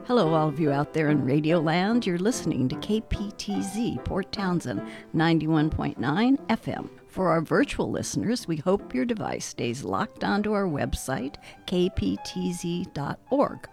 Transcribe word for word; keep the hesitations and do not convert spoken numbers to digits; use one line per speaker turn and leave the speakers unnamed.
Hello, all of you out there in Radio Land. You're listening to K P T Z, Port Townsend, ninety-one point nine F M. For our virtual listeners, we hope your device stays locked onto our website, k p t z dot org.